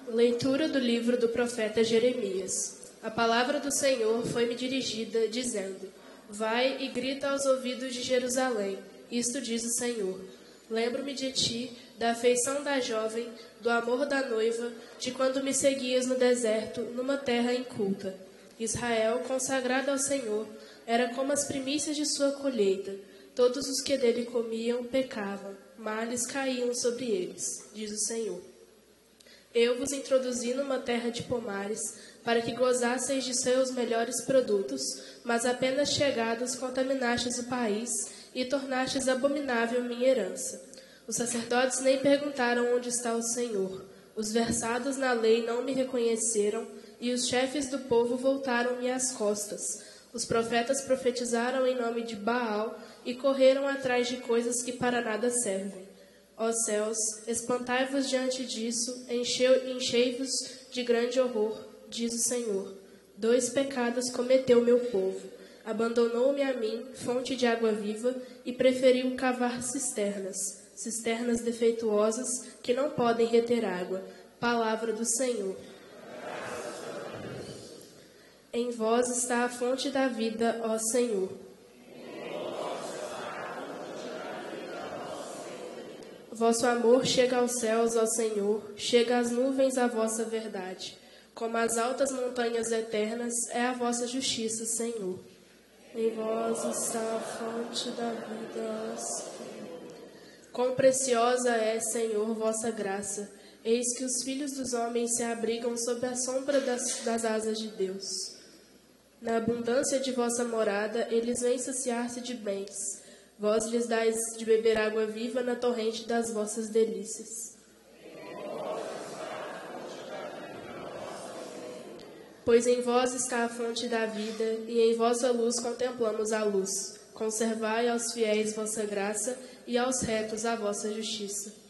Leitura do livro do profeta Jeremias. A palavra do Senhor foi-me dirigida, dizendo: Vai e grita aos ouvidos de Jerusalém. Isto diz o Senhor. Lembro-me de ti, da afeição da jovem, do amor da noiva, de quando me seguias no deserto, numa terra inculta. Israel, consagrado ao Senhor, era como as primícias de sua colheita. Todos os que dele comiam pecavam, males caíam sobre eles, diz o Senhor. Eu vos introduzi numa terra de pomares, para que gozasseis de seus melhores produtos, mas apenas chegados contaminastes o país e tornastes abominável minha herança. Os sacerdotes nem perguntaram onde está o Senhor. Os versados na lei não me reconheceram, e os chefes do povo voltaram-me as costas. Os profetas profetizaram em nome de Baal e correram atrás de coisas que para nada servem. Ó céus, espantai-vos diante disso, enchei-vos de grande horror, diz o Senhor. 2 pecados cometeu meu povo. Abandonou-me a mim, fonte de água viva, e preferiu cavar cisternas defeituosas que não podem reter água. Palavra do Senhor. Em vós está a fonte da vida, ó Senhor. Vosso amor chega aos céus, ó Senhor, chega às nuvens a vossa verdade. Como as altas montanhas eternas é a vossa justiça, Senhor. Em vós está a fonte da vida, ó Senhor. Quão preciosa é, Senhor, vossa graça. Eis que os filhos dos homens se abrigam sob a sombra das asas de Deus. Na abundância de vossa morada, eles vêm saciar-se de bens. Vós lhes dais de beber água viva na torrente das vossas delícias. Pois em vós está a fonte da vida, e em vossa luz contemplamos a luz. Conservai aos fiéis vossa graça, e aos retos a vossa justiça.